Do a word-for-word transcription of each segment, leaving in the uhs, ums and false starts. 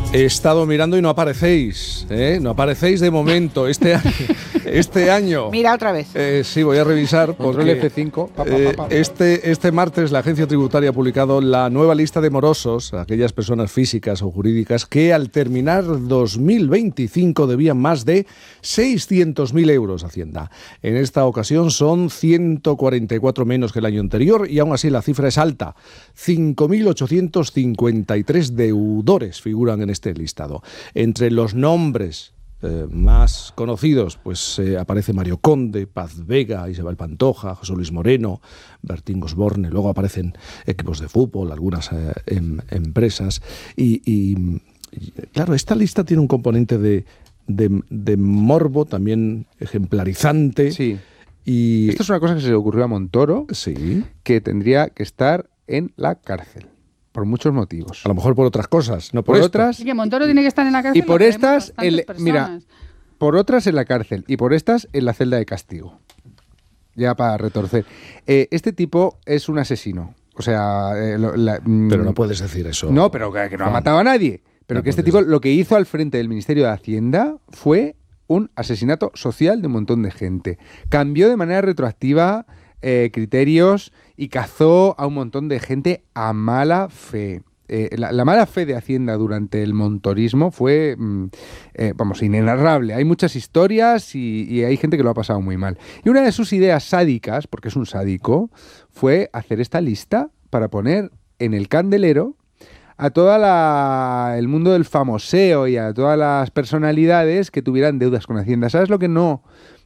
He estado mirando y no aparecéis, ¿eh? No aparecéis de momento. Este año. Este año Mira otra vez. Eh, sí, voy a revisar. Porque F cinco. Pa, pa, eh, pa, pa. este, este martes la Agencia Tributaria ha publicado la nueva lista de morosos, aquellas personas físicas o jurídicas que al terminar dos mil veinticinco debían más de seiscientos mil euros a Hacienda. En esta ocasión son ciento cuarenta y cuatro menos que el año anterior y aún así la cifra es alta. cinco mil ochocientos cincuenta y tres deudores figuran en este listado. Entre los nombres Eh, más conocidos, pues eh, aparece Mario Conde, Paz Vega, Isabel Pantoja, José Luis Moreno, Bertín Osborne, luego aparecen equipos de fútbol, algunas eh, em, empresas y, y, y claro, esta lista tiene un componente de, de, de morbo también ejemplarizante. Sí. Y esto es una cosa que se le ocurrió a Montoro, sí, que tendría que estar en la cárcel. Por muchos motivos. A lo mejor por otras cosas, no por, por esto. otras. Y que Montoro tiene que estar en la cárcel. Y por estas, el, personas. mira, por otras en la cárcel y por estas en la celda de castigo. Ya para retorcer. Eh, este tipo es un asesino. O sea, eh, lo, la, pero no puedes decir eso. No, pero que, que no ha matado a nadie. Pero no que este puedes. tipo lo que hizo al frente del Ministerio de Hacienda fue un asesinato social de un montón de gente. Cambió de manera retroactiva eh, criterios y cazó a un montón de gente a mala fe. Eh, la, la mala fe de Hacienda durante el montorismo fue, mm, eh, vamos, inenarrable. Hay muchas historias y, y hay gente que lo ha pasado muy mal. Y una de sus ideas sádicas, porque es un sádico, fue hacer esta lista para poner en el candelero a todo el mundo del famoseo y a todas las personalidades que tuvieran deudas con Hacienda. ¿Sabes lo que no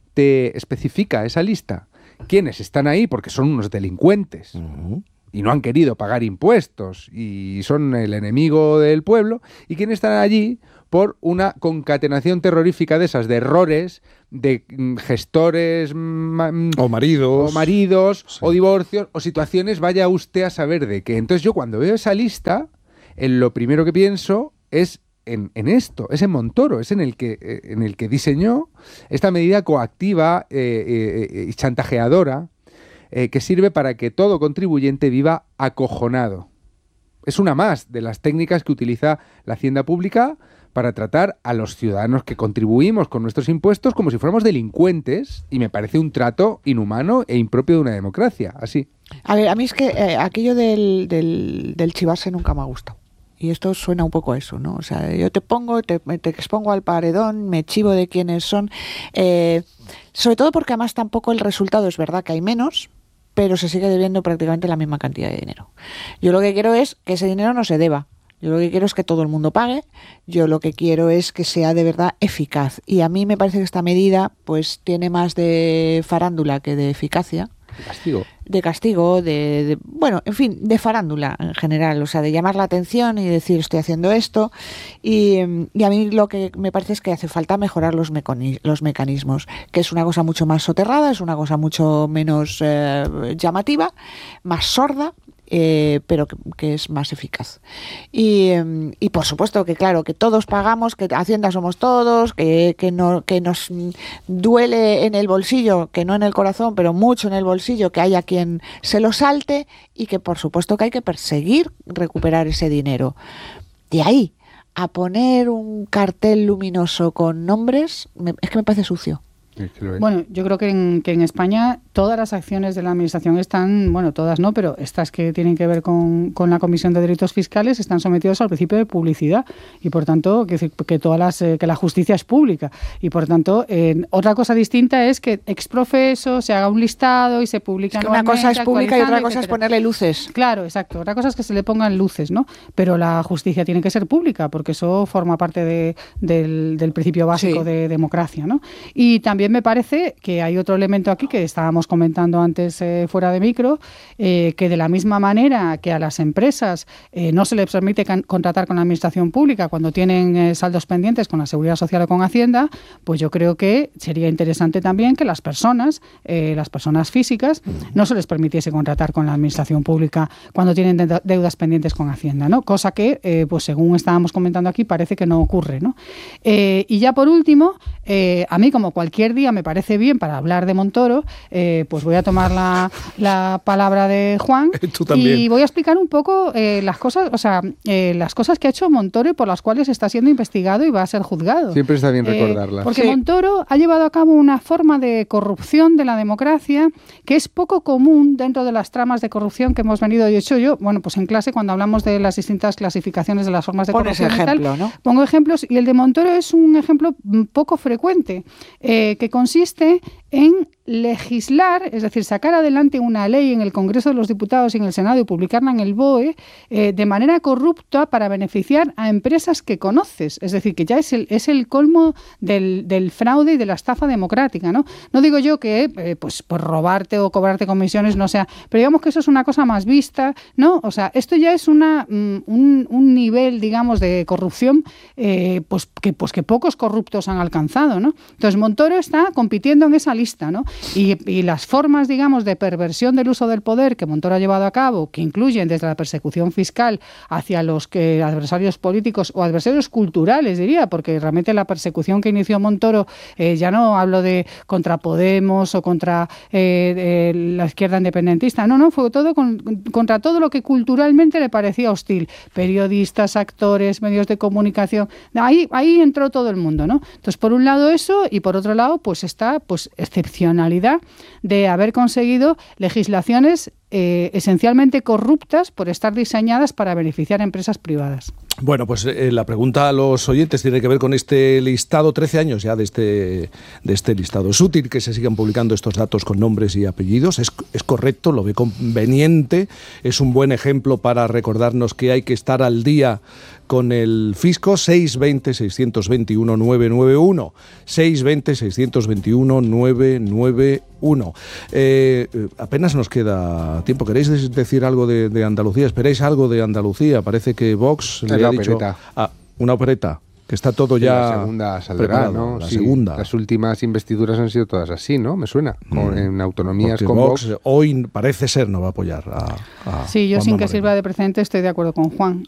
te especifica esa lista? ¿Quiénes están ahí? Porque son unos delincuentes. Uh-huh. Y no han querido pagar impuestos y son el enemigo del pueblo. ¿Y quiénes están allí? Por una concatenación terrorífica de esas, de errores, de mm, gestores ma- o maridos, o, maridos sí. o divorcios, o situaciones, vaya usted a saber de qué. Entonces yo cuando veo esa lista, en lo primero que pienso es en, en esto, es en Montoro, es en el que, eh, en el que diseñó esta medida coactiva y eh, eh, chantajeadora eh, que sirve para que todo contribuyente viva acojonado. Es una más de las técnicas que utiliza la Hacienda Pública para tratar a los ciudadanos que contribuimos con nuestros impuestos como si fuéramos delincuentes, y me parece un trato inhumano e impropio de una democracia, así. A ver, a mí es que eh, aquello del, del, del chivarse nunca me ha gustado. Y esto suena un poco a eso, ¿no? O sea, yo te pongo, te, te expongo al paredón, me chivo de quiénes son, eh, sobre todo porque además tampoco el resultado es verdad que hay menos, pero se sigue debiendo prácticamente la misma cantidad de dinero. Yo lo que quiero es que ese dinero no se deba. Yo lo que quiero es que todo el mundo pague. Yo lo que quiero es que sea de verdad eficaz. Y a mí me parece que esta medida pues tiene más de farándula que de eficacia. De castigo. De castigo, de, de bueno, en fin, de farándula en general, o sea, de llamar la atención y decir estoy haciendo esto. Y, y a mí lo que me parece es que hace falta mejorar los, meconi- los mecanismos, que es una cosa mucho más soterrada, es una cosa mucho menos eh, llamativa, más sorda. Eh, pero que, que es más eficaz. Y, y por supuesto que claro, que todos pagamos, que Hacienda somos todos, que, que, no, que nos duele en el bolsillo, que no en el corazón, pero mucho en el bolsillo, que haya quien se lo salte y que por supuesto que hay que perseguir recuperar ese dinero. De ahí a poner un cartel luminoso con nombres, me, es que me parece sucio. Bueno, yo creo que en, que en España todas las acciones de la Administración están, bueno, todas no, pero estas que tienen que ver con, con la Comisión de Delitos Fiscales están sometidas al principio de publicidad y, por tanto, que, que, todas las, eh, que la justicia es pública. Y, por tanto, eh, otra cosa distinta es que ex profeso se haga un listado y se publica. Es que una cosa es pública y otra cosa es ponerle luces. Claro, exacto. Otra cosa es que se le pongan luces, ¿no? Pero la justicia tiene que ser pública porque eso forma parte de, del, del principio básico sí. de democracia, ¿no? Y también me parece que hay otro elemento aquí que estábamos comentando antes eh, fuera de micro, eh, que de la misma manera que a las empresas eh, no se les permite can- contratar con la administración pública cuando tienen eh, saldos pendientes con la Seguridad Social o con Hacienda, pues yo creo que sería interesante también que las personas, eh, las personas físicas, no se les permitiese contratar con la administración pública cuando tienen de- deudas pendientes con Hacienda, ¿no? Cosa que, eh, pues según estábamos comentando aquí, parece que no ocurre, ¿no? Eh, y ya por último, eh, a mí como cualquier cualquier día me parece bien para hablar de Montoro, eh, pues voy a tomar la, la palabra de Juan y voy a explicar un poco eh, las cosas, o sea, eh, las cosas que ha hecho Montoro y por las cuales está siendo investigado y va a ser juzgado. Siempre está bien recordarlas. Eh, porque sí. Montoro ha llevado a cabo una forma de corrupción de la democracia que es poco común dentro de las tramas de corrupción que hemos venido, de hecho yo, bueno, pues en clase cuando hablamos de las distintas clasificaciones de las formas de Pones corrupción ejemplo, y tal, ¿no? pongo ejemplos y el de Montoro es un ejemplo poco frecuente, eh, que consiste en legislar, es decir, sacar adelante una ley en el Congreso de los Diputados y en el Senado y publicarla en el B O E eh, de manera corrupta para beneficiar a empresas que conoces. Es decir, que ya es el, es el colmo del, del fraude y de la estafa democrática, ¿no? No digo yo que eh, pues, pues robarte o cobrarte comisiones no sea, pero digamos que eso es una cosa más vista, ¿no? O sea, esto ya es una, um, un, un nivel, digamos, de corrupción eh, pues, que, pues que pocos corruptos han alcanzado, ¿no? Entonces, Montoro está compitiendo en esa lista, ¿no? Y, y las formas, digamos, de perversión del uso del poder que Montoro ha llevado a cabo, que incluyen desde la persecución fiscal hacia los que adversarios políticos o adversarios culturales, diría, porque realmente la persecución que inició Montoro, eh, ya no hablo de contra Podemos o contra eh, eh, la izquierda independentista, no, no, fue todo con, contra todo lo que culturalmente le parecía hostil. Periodistas, actores, medios de comunicación, ahí, ahí entró todo el mundo, ¿no? Entonces, por un lado eso, y por otro lado, pues está pues excepcionalidad de haber conseguido legislaciones eh, esencialmente corruptas por estar diseñadas para beneficiar a empresas privadas. Bueno, pues eh, la pregunta a los oyentes tiene que ver con este listado, trece años ya de este, de este listado. ¿Es útil que se sigan publicando estos datos con nombres y apellidos? ¿Es, es correcto? ¿Lo ve conveniente? ¿Es un buen ejemplo para recordarnos que hay que estar al día con el fisco? seis veinte, seiscientos veintiuno, nueve nueve uno. seis veinte, seiscientos veintiuno, nueve nueve uno. Eh, apenas nos queda tiempo. ¿Queréis decir algo de, de Andalucía? ¿Esperáis algo de Andalucía? Parece que Vox es le la ha dicho... opereta. Ah, una opereta. Que está todo sí, ya la segunda saldrá, preparado, ¿no? La sí, segunda. Las últimas investiduras han sido todas así, ¿no? Me suena. Con, mm. En autonomías Porque con Vox, Vox. Hoy parece ser no va a apoyar a, a Sí, yo Juanma sin que Moreno. sirva de precedente estoy de acuerdo con Juan.